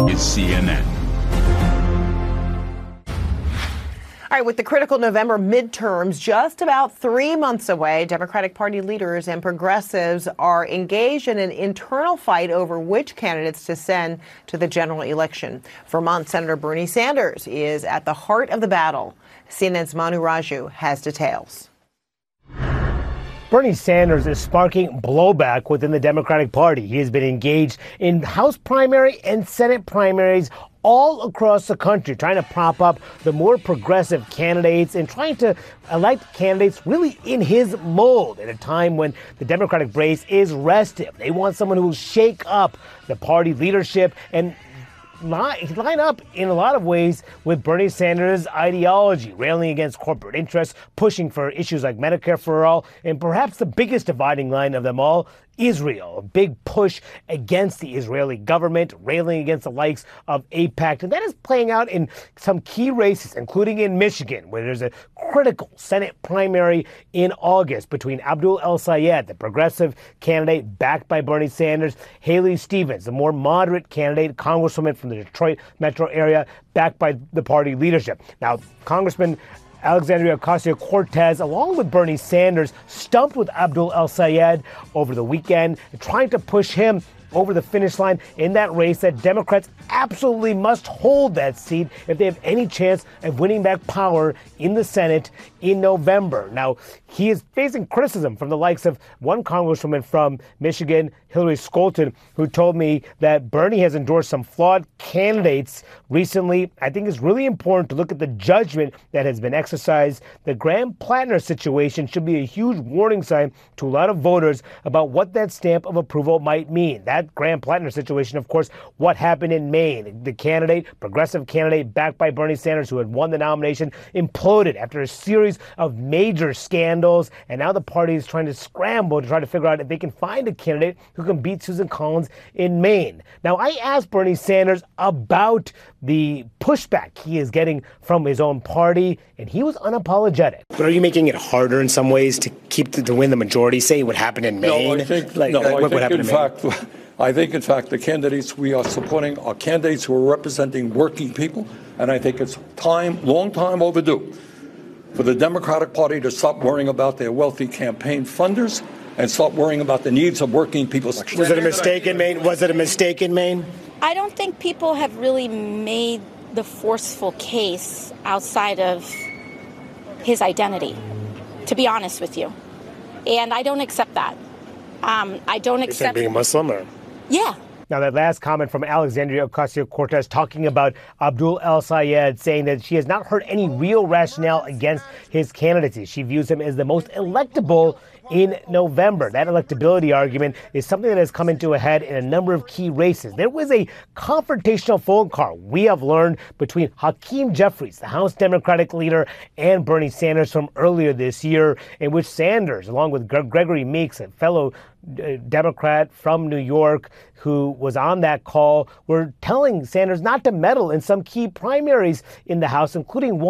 is CNN. All right, with the critical November midterms just about 3 months away, Democratic Party leaders and progressives are engaged in an internal fight over which candidates to send to the general election. Vermont Senator Bernie Sanders is at the heart of the battle. CNN's Manu Raju has details. Bernie Sanders is sparking blowback within the Democratic Party. He has been engaged in House primary and Senate primaries all across the country, trying to prop up the more progressive candidates and trying to elect candidates really in his mold at a time when the Democratic base is restive. They want someone who will shake up the party leadership and line up in a lot of ways with Bernie Sanders' ideology, railing against corporate interests, pushing for issues like Medicare for all, and perhaps the biggest dividing line of them all, Israel, a big push against the Israeli government, railing against the likes of AIPAC. And that is playing out in some key races, including in Michigan, where there's a critical Senate primary in August between Abdul El-Sayed, the progressive candidate backed by Bernie Sanders, Haley Stevens, the more moderate candidate, congresswoman from the Detroit metro area, backed by the party leadership. Now, Congressman Alexandria Ocasio-Cortez, along with Bernie Sanders, stumped with Abdul El-Sayed over the weekend, trying to push him over the finish line in that race that Democrats absolutely must hold that seat if they have any chance of winning back power in the Senate in November. Now, he is facing criticism from the likes of one congresswoman from Michigan, Hillary Scholten, who told me that Bernie has endorsed some flawed candidates recently. I think it's really important to look at the judgment that has been exercised. The Graham Plattner situation should be a huge warning sign to a lot of voters about what that stamp of approval might mean. That Graham Plattner situation, of course, what happened in Maine. The candidate, progressive candidate backed by Bernie Sanders, who had won the nomination, imploded after a series of major scandals. And now the party is trying to scramble to try to figure out if they can find a candidate who can beat Susan Collins in Maine. Now, I asked Bernie Sanders about the pushback he is getting from his own party, and he was unapologetic. But are you making it harder in some ways to win the majority? Say what happened in Maine? No, I think, in fact, the candidates we are supporting are candidates who are representing working people, and I think it's long time overdue for the Democratic Party to stop worrying about their wealthy campaign funders and start worrying about the needs of working people. Was it a mistake in Maine? I don't think people have really made the forceful case outside of his identity, to be honest with you. And I don't accept that. I don't accept being Muslim, or? Yeah. Now, that last comment from Alexandria Ocasio-Cortez talking about Abdul El-Sayed, saying that she has not heard any real rationale against his candidacy. She views him as the most electable in November. That electability argument is something that has come into a head in a number of key races. There was a confrontational phone call, we have learned, between Hakeem Jeffries, the House Democratic leader, and Bernie Sanders from earlier this year, in which Sanders, along with Gregory Meeks, a fellow Democrat from New York who was on that call, were telling Sanders not to meddle in some key primaries in the House, including one